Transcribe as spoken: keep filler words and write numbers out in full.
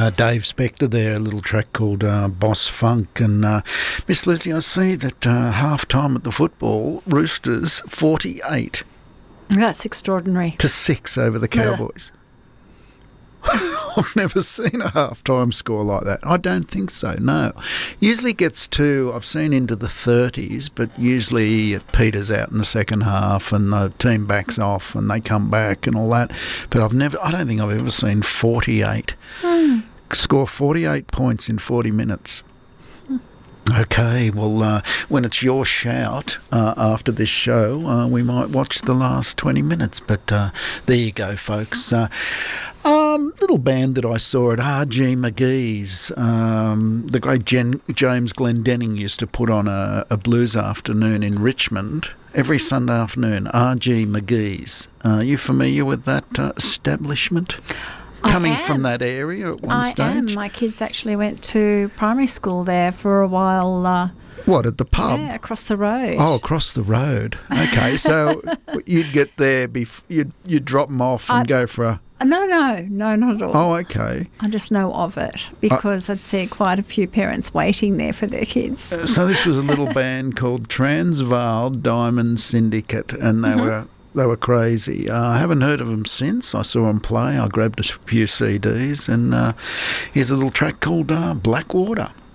Uh, Dave Spector there, a little track called uh, Boss Funk. And uh, Miss Leslie, I see that uh, half-time at the football, Roosters forty-eight That's extraordinary. to six over the Cowboys. I've never seen a half-time score like that. I don't think so, no. Usually gets to, I've seen into the thirties, but usually it peters out in the second half and the team backs off and they come back and all that. But I've never, I don't think I've ever seen forty-eight. Mm. Score forty-eight points in forty minutes. Okay, well, uh, when it's your shout uh, after this show, uh, we might watch the last twenty minutes. But uh, there you go, folks. Uh, um, little band that I saw at R G McGee's. Um, the great Jen, James Glendenning used to put on a, a blues afternoon in Richmond every Sunday afternoon, R G McGee's. Uh, are you familiar with that uh, establishment? Coming from that area at one I stage? I am. My kids actually went to primary school there for a while. Uh, what, at the pub? Yeah, across the road. Oh, across the road. Okay, so you'd get there, bef- you'd, you'd drop them off and I, go for a... No, no, no, not at all. Oh, okay. I just know of it because uh, I'd see quite a few parents waiting there for their kids. Uh, so this was a little band called Transvaal Diamond Syndicate, and they mm-hmm. were... They were crazy. Uh, I haven't heard of them since. I saw them play. I grabbed a few C Ds, and uh, here's a little track called uh, Blackwater.